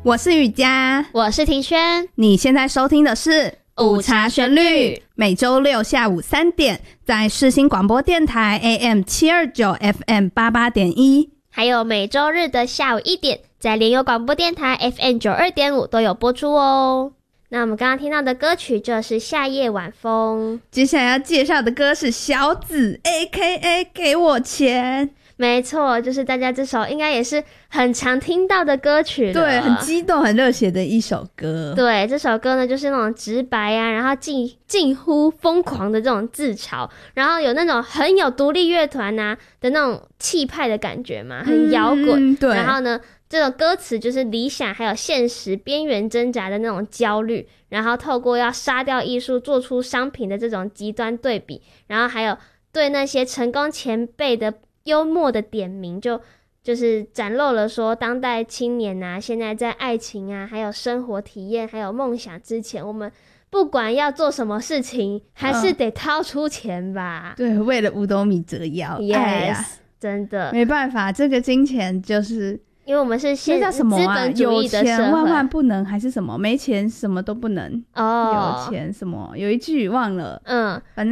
我是雨佳， 我是庭轩， 你现在收听的是午茶旋律， 每周六下午3点在世新广播电台 AM729 FM88.1， 还有每周日的下午1点在联友广播电台 FM92.5 都有播出哦。那我们刚刚听到的歌曲就是夏夜晚风， 接下来要介绍的歌是小紫 AKA 给我钱。 没错，就是大家这首应该也是很常听到的歌曲了， 对，很激动很热血的一首歌。 对，这首歌呢就是那种直白啊，然后近乎疯狂的这种自嘲，然后有那种很有独立乐团啊的那种气派的感觉嘛，很摇滚， 对。 然后呢这种歌词就是理想还有现实边缘挣扎的那种焦虑，然后透过要杀掉艺术做出商品的这种极端对比，然后还有对那些成功前辈的幽默的点名，就是展露了说当代青年啊，现在在爱情啊还有生活体验还有梦想之前，我们不管要做什么事情还是得掏出钱吧。 对，为了五斗米折腰。 Yes、 哎呀， 真的没办法，这个金钱就是因为我们是那叫什么啊？ 资本主义的社会， 有钱万万不能还是什么？没钱什么都不能。 哦， 有钱什么？有一句忘了。 反正